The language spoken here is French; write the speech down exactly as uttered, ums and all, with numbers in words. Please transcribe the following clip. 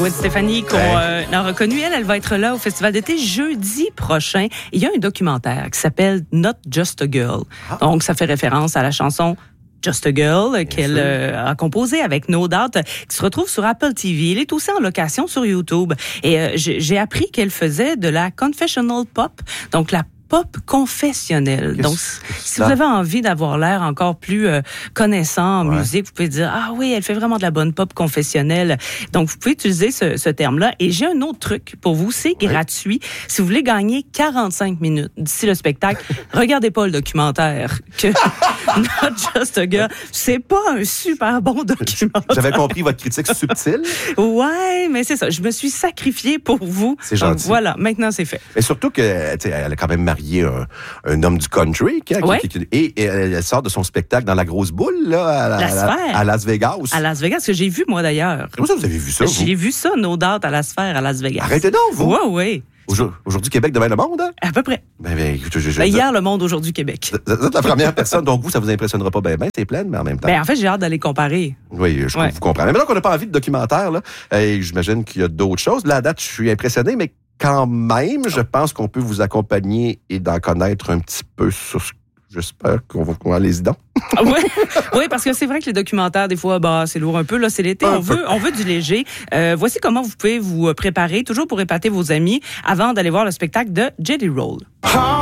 Oui, Stéphanie, qu'on euh, a reconnu, elle, elle va être là au Festival d'été jeudi prochain. Il y a un documentaire qui s'appelle Not Just a Girl. Ah. Donc, ça fait référence à la chanson Just a Girl Bien qu'elle euh, a composée avec No Doubt, qui se retrouve sur Apple T V. Il est aussi en location sur YouTube. Et euh, j'ai, j'ai appris qu'elle faisait de la confessional pop, donc la pop confessionnelle. Donc, si vous avez envie d'avoir l'air encore plus euh, connaissant en ouais. musique, vous pouvez dire « Ah oui, elle fait vraiment de la bonne pop confessionnelle. » Donc, vous pouvez utiliser ce, ce terme-là. Et j'ai un autre truc pour vous, c'est ouais. gratuit. Si vous voulez gagner quarante-cinq minutes d'ici le spectacle, regardez pas le documentaire que Not Just a Girl. C'est pas un super bon documentaire. J'avais compris votre critique subtile. Ouais, mais c'est ça. Je me suis sacrifiée pour vous. C'est gentil. Donc, voilà, maintenant c'est fait. Et surtout que, tu sais, elle a quand même marié Un, un homme du country qui, ouais. qui, qui, et, et elle sort de son spectacle dans la grosse boule là, à, la, la à, à Las Vegas. À Las Vegas, que j'ai vu moi d'ailleurs. Comment ça vous avez vu ça? Vous? J'ai vu ça, No Doubt, à la Sphère, à Las Vegas. Arrêtez donc, vous! Oui, oui. Aujourd'hui, aujourd'hui Québec, demain le monde? Hein? À peu près. Ben, ben, écoute, je, je, ben, je, hier, le monde, aujourd'hui, Québec. Vous êtes la première personne, donc vous, ça vous impressionnera pas bien, ben, c'est plein, mais en même temps. Ben, en fait, j'ai hâte d'aller comparer. Oui, je ouais. vous comprends. Mais maintenant qu'on n'a pas envie de documentaire, là, et j'imagine qu'il y a d'autres choses. Là, à date, je suis impressionné, mais quand même, je pense qu'on peut vous accompagner et d'en connaître un petit peu sur ce J'espère qu'on va pouvoir les dents. oui, oui, parce que c'est vrai que les documentaires, des fois, bah, c'est lourd un peu. Là, c'est l'été. On veut, on veut du léger. Euh, voici comment vous pouvez vous préparer, toujours pour épater vos amis, avant d'aller voir le spectacle de Jelly Roll.